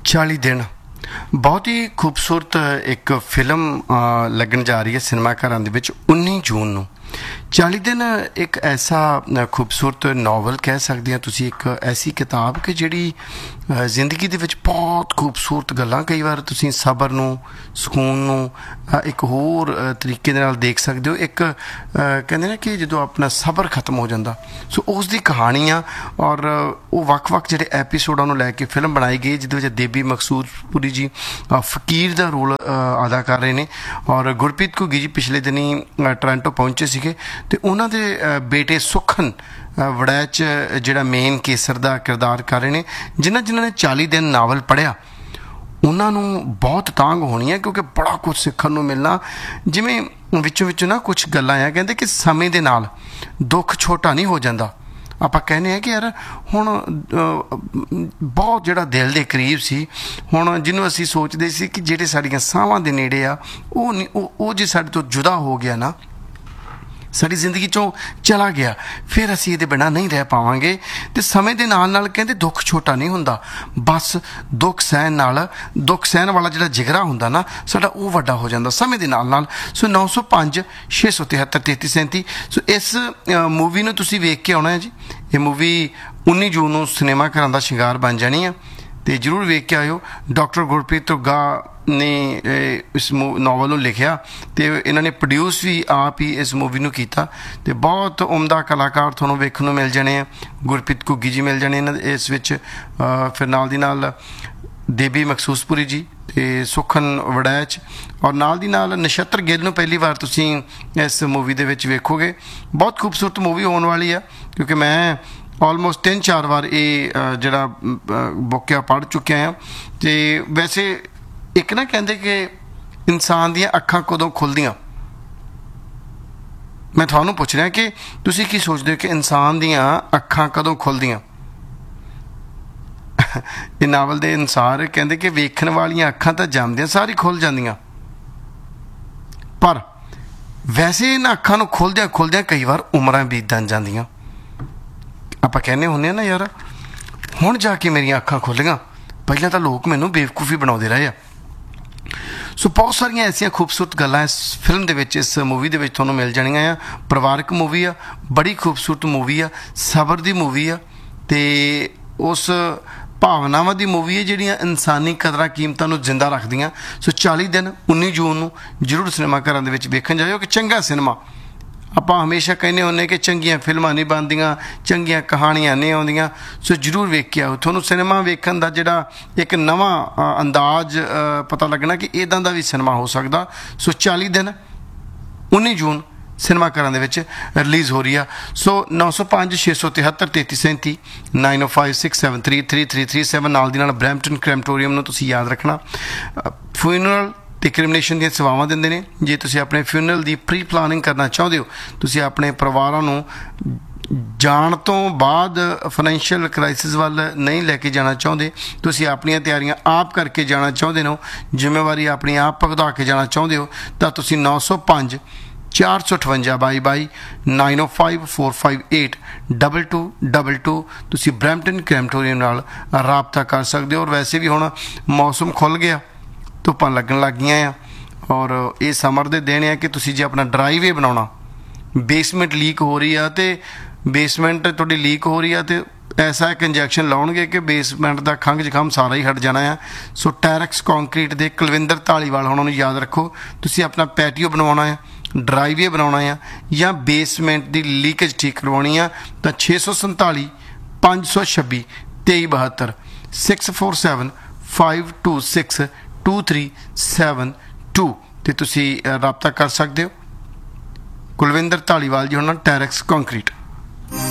40 दिन बहुत ही खूबसूरत एक फिल्म लगन जा रही है सिनेमा घरां दे विच 19 जून नूं 40 दिन एक ऐसा खूबसूरत नॉवल कह सकते हैं तुसी, एक ऐसी किताब कि जिहड़ी जिंदगी दे विच बहुत खूबसूरत गल्लां कई बार तुसी सबर नूं सुकून नूं एक होर तरीके दे नाल देख सकते हो। एक कहंदे ना कि जदों अपना सबर खत्म हो जाता सो उस दी कहानी आ और वो वक्-वक् जिहड़े एपीसोडां नूं लैके फिल्म बनाई गई जिहदे विच देवी मकसूदपुरी जी फकीर दा रोल अदा कर रहे हैं और गुरप्रीत घुग्गी जी पिछले दिनी टोरंटो पहुंचे सीगे ते उन्हां दे बेटे सुखन वड़ैच जिहड़ा मेन केसर दा किरदार कर रहे हैं। जिन्हां ने 40 दिन नावल पढ़िया उन्होंने बहुत तांग होनी है क्योंकि बड़ा कुछ सीखण नूं मिलना। जिवें विचों ना कुछ गल्लां आ कहंदे कि समय दे नाल दुख छोटा नहीं हो जाता। ਆਪਾਂ ਕਹਿੰਦੇ हैं कि यार ਹੁਣ बहुत ਜਿਹੜਾ ਦਿਲ ਦੇ ਕਰੀਬ ਸੀ ਹੁਣ ਜਿਹਨੂੰ ਅਸੀਂ ਸੋਚਦੇ ਸੀ ਕਿ ਜਿਹੜੇ ਸਾਡੀਆਂ ਸਾਹਾਂ ਦੇ ਨੇੜੇ ਆ ਉਹ ਜੇ ਸਾਡੇ ਤੋਂ ਜੁਦਾ ਹੋ ਗਿਆ ਨਾ ਸਾਡੀ ਜ਼ਿੰਦਗੀ ਚੋਂ ਚਲਾ ਗਿਆ ਫਿਰ ਅਸੀਂ ਇਹਦੇ ਬਿਨਾਂ ਨਹੀਂ ਰਹਿ ਪਾਵਾਂਗੇ। ਤੇ ਸਮੇਂ ਦੇ ਨਾਲ ਨਾਲ ਕਹਿੰਦੇ ਦੁੱਖ ਛੋਟਾ ਨਹੀਂ ਹੁੰਦਾ, ਬਸ ਦੁੱਖ ਸਹਿਣ ਵਾਲਾ ਜਿਹੜਾ ਜਿਗਰਾ ਹੁੰਦਾ ਨਾ ਸਾਡਾ ਉਹ ਵੱਡਾ ਹੋ ਜਾਂਦਾ ਸਮੇਂ ਦੇ ਨਾਲ ਨਾਲ। ਸੋ 905 673 3337 ਸੋ ਇਸ ਮੂਵੀ ਨੂੰ ਤੁਸੀਂ ਵੇਖ ਕੇ ਆਉਣਾ ਹੈ ਜੀ। ਇਹ ਮੂਵੀ 19 ਜੂਨ ਨੂੰ ਸਿਨੇਮਾ ਘਰਾਂ ਦਾ ਸ਼ਿੰਗਾਰ ਬਣ ਜਾਣੀ ਆ ਤੇ ਜ਼ਰੂਰ ਵੇਖ ਕੇ ਆਇਓ। ਡਾਕਟਰ ਗੁਰਪ੍ਰੀਤ ਘੁੱਗਾ ने इस नॉवल ਨੂੰ ਲਿਖਿਆ ਤੇ ਇਹਨਾਂ ਨੇ ਪ੍ਰੋਡਿਊਸ ਵੀ ਆਪ ਹੀ ਇਸ ਮੂਵੀ ਨੂੰ ਕੀਤਾ ਤੇ ਬਹੁਤ ਉਮਦਾ ਕਲਾਕਾਰ ਤੁਹਾਨੂੰ ਵੇਖਣ ਨੂੰ ਮਿਲ ਜਾਣੇ ਆ। ਗੁਰਪ੍ਰੀਤ ਘੁੱਗੀ ਜੀ ਮਿਲ ਜਾਣੇ ਇਹਨਾਂ ਇਸ ਵਿੱਚ, ਫਿਰ ਨਾਲ ਦੀ ਨਾਲ ਦੇਵੀ ਮਕਸੂਸਪੁਰੀ ਜੀ ਤੇ ਸੁਖਨ ਵੜੈਚ ਔਰ ਨਾਲ ਦੀ ਨਾਲ ਨਛੱਤਰ ਗਿੱਲ ਨੂੰ ਪਹਿਲੀ ਵਾਰ ਤੁਸੀਂ ਇਸ ਮੂਵੀ ਦੇ ਵਿੱਚ ਵੇਖੋਗੇ। ਬਹੁਤ ਖੂਬਸੂਰਤ ਮੂਵੀ ਹੋਣ ਵਾਲੀ ਆ ਕਿਉਂਕਿ ਮੈਂ ਆਲਮੋਸਟ 3-4 ਵਾਰ ਇਹ ਜਿਹੜਾ ਬੁੱਕ ਆ ਪੜ੍ਹ ਚੁੱਕਿਆ ਆ। ਤੇ ਵੈਸੇ ਇੱਕ ਨਾ ਕਹਿੰਦੇ ਕਿ ਇਨਸਾਨ ਦੀਆਂ ਅੱਖਾਂ ਕਦੋਂ ਖੁੱਲ੍ਹਦੀਆਂ, ਮੈਂ ਤੁਹਾਨੂੰ ਪੁੱਛ ਰਿਹਾ ਕਿ ਤੁਸੀਂ ਕੀ ਸੋਚਦੇ ਹੋ ਕਿ ਇਨਸਾਨ ਦੀਆਂ ਅੱਖਾਂ ਕਦੋਂ ਖੁੱਲ੍ਹਦੀਆਂ। ਇਹ ਨਾਵਲ ਦੇ ਅਨੁਸਾਰ ਕਹਿੰਦੇ ਕਿ ਵੇਖਣ ਵਾਲੀਆਂ ਅੱਖਾਂ ਤਾਂ ਜੰਮਦਿਆਂ ਸਾਰੀ ਖੁੱਲ੍ਹ ਜਾਂਦੀਆਂ ਪਰ ਵੈਸੇ ਇਹਨਾਂ ਅੱਖਾਂ ਨੂੰ ਖੁੱਲ੍ਹਦਿਆਂ ਕਈ ਵਾਰ ਉਮਰਾਂ ਬੀਤ ਜਾਂਦੀਆਂ। ਆਪਾਂ ਕਹਿੰਦੇ ਹੁੰਦੇ ਆ ਨਾ ਯਾਰ ਹੁਣ ਜਾ ਕੇ ਮੇਰੀਆਂ ਅੱਖਾਂ ਖੁੱਲ੍ਹੀਆਂ, ਪਹਿਲਾਂ ਤਾਂ ਲੋਕ ਮੈਨੂੰ ਬੇਵਕੂਫੀ ਬਣਾਉਂਦੇ ਰਹੇ ਆ। ਸੋ ਬਹੁਤ ਸਾਰੀਆਂ ਐਸੀਆਂ ਖੂਬਸੂਰਤ ਗੱਲਾਂ ਇਸ ਫਿਲਮ ਦੇ ਵਿੱਚ ਇਸ ਮੂਵੀ ਦੇ ਵਿੱਚ ਤੁਹਾਨੂੰ ਮਿਲ ਜਾਣੀਆਂ ਆ। ਪਰਿਵਾਰਕ ਮੂਵੀ ਆ, ਬੜੀ ਖੂਬਸੂਰਤ ਮੂਵੀ ਆ, ਸਬਰ ਦੀ ਮੂਵੀ ਆ ਤੇ ਉਸ ਭਾਵਨਾਵਾਂ ਦੀ ਮੂਵੀ ਹੈ ਜਿਹੜੀਆਂ ਇਨਸਾਨੀ ਕਦਰਾਂ ਕੀਮਤਾਂ ਨੂੰ ਜ਼ਿੰਦਾ ਰੱਖਦੀਆਂ। ਸੋ 40 ਦਿਨ 19 ਜੂਨ ਨੂੰ ਜ਼ਰੂਰ ਸਿਨੇਮਾ ਘਰਾਂ ਦੇ ਵਿੱਚ ਵੇਖਣ ਜਾਇਓ ਕਿ ਚੰਗਾ ਸਿਨੇਮਾ। ਆਪਾਂ ਹਮੇਸ਼ਾ ਕਹਿੰਦੇ ਹੁੰਦੇ ਕਿ ਚੰਗੀਆਂ ਫਿਲਮਾਂ ਨਹੀਂ ਬਣਦੀਆਂ, ਚੰਗੀਆਂ ਕਹਾਣੀਆਂ ਨਹੀਂ ਆਉਂਦੀਆਂ। ਸੋ ਜ਼ਰੂਰ ਵੇਖ ਕੇ ਆਓ, ਤੁਹਾਨੂੰ ਸਿਨੇਮਾ ਵੇਖਣ ਦਾ ਜਿਹੜਾ ਇੱਕ ਨਵਾਂ ਅੰਦਾਜ਼ ਪਤਾ ਲੱਗਣਾ ਕਿ ਇੱਦਾਂ ਦਾ ਵੀ ਸਿਨੇਮਾ ਹੋ ਸਕਦਾ। ਸੋ 40 ਦਿਨ 19 ਜੂਨ ਸਿਨੇਮਾ ਘਰਾਂ ਦੇ ਵਿੱਚ ਰਿਲੀਜ਼ ਹੋ ਰਹੀ ਆ। ਸੋ 905 673 3337 905 673 3337 ਨਾਲ ਦੀ ਨਾਲ ਬਰੈਂਪਟਨ ਕ੍ਰੈਮਟੋਰੀਅਮ ਨੂੰ ਤੁਸੀਂ ਯਾਦ ਰੱਖਣਾ। ਫਿਊਨਰਲ ਤੇ ਕ੍ਰਿਮੀਨੇਸ਼ਨ ਦੀਆਂ ਸੇਵਾਵਾਂ ਦਿੰਦੇ ਨੇ। ਜੇ ਤੁਸੀਂ ਆਪਣੇ ਫਿਊਨਰਲ ਦੀ ਪ੍ਰੀ ਪਲਾਨਿੰਗ ਕਰਨਾ ਚਾਹੁੰਦੇ ਹੋ, ਤੁਸੀਂ ਆਪਣੇ ਪਰਿਵਾਰਾਂ ਨੂੰ ਜਾਣ ਤੋਂ ਬਾਅਦ ਫਾਈਨੈਂਸ਼ੀਅਲ ਕ੍ਰਾਈਸਿਸ ਵੱਲ ਨਹੀਂ ਲੈ ਕੇ ਜਾਣਾ ਚਾਹੁੰਦੇ, ਤੁਸੀਂ ਆਪਣੀਆਂ ਤਿਆਰੀਆਂ ਆਪ ਕਰਕੇ ਜਾਣਾ ਚਾਹੁੰਦੇ ਹੋ, ਜ਼ਿੰਮੇਵਾਰੀ ਆਪਣੀ ਆਪ ਭੁਗਤਾ ਕੇ ਜਾਣਾ ਚਾਹੁੰਦੇ ਹੋ ਤਾਂ ਤੁਸੀਂ 905 458 905 458 2222 ਤੁਸੀਂ ਬਰੈਂਪਟਨ ਕ੍ਰੈਮਟੋਰੀਅਮ ਨਾਲ ਰਾਬਤਾ ਕਰ ਸਕਦੇ ਹੋ। ਔਰ ਵੈਸੇ ਵੀ ਹੁਣ ਮੌਸਮ ਖੁੱਲ੍ਹ ਗਿਆ, ਧੁੱਪਾਂ ਲੱਗਣ ਲੱਗ ਗਈਆਂ ਆ ਔਰ ਇਹ ਸਮਰ ਦੇ ਦਿਨ ਆ ਕਿ ਤੁਸੀਂ ਜੇ ਆਪਣਾ ਡਰਾਈਵੇ ਬਣਾਉਣਾ, ਬੇਸਮੈਂਟ ਲੀਕ ਹੋ ਰਹੀ ਆ ਤੇ ਬੇਸਮੈਂਟ ਤੁਹਾਡੀ ਲੀਕ ਹੋ ਰਹੀ ਆ ਤੇ ਐਸਾ ਇੱਕ ਇੰਜੈਕਸ਼ਨ ਲਾਉਣਗੇ ਕਿ ਬੇਸਮੈਂਟ ਦਾ ਖੰਘ ਜ਼ੁਕਾਮ ਸਾਰਾ ਹੀ ਹਟ ਜਾਣਾ ਆ। ਸੋ ਟੈਰੈਕਸ ਕੰਕਰੀਟ ਦੇ ਕੁਲਵਿੰਦਰ ਧਾਲੀਵਾਲ ਉਹਨਾਂ ਨੂੰ ਯਾਦ ਰੱਖੋ, ਤੁਸੀਂ ਆਪਣਾ ਪੈਟੀਓ ਬਣਵਾਉਣਾ ਆ, ਡਰਾਈਵੇ ਬਣਾਉਣਾ ਆ ਜਾਂ ਬੇਸਮੈਂਟ ਦੀ ਲੀਕੇਜ ਠੀਕ ਕਰਵਾਉਣੀ ਆ ਤਾਂ 647 526 2372 647 526 2372 ਤੇ ਤੁਸੀਂ ਰਾਬਤਾ ਕਰ ਸਕਦੇ ਹੋ। ਕੁਲਵਿੰਦਰ ਧਾਲੀਵਾਲ ਜੀ ਹੁਣ ਟੈਰੈਕਸ ਕੰਕਰੀਟ।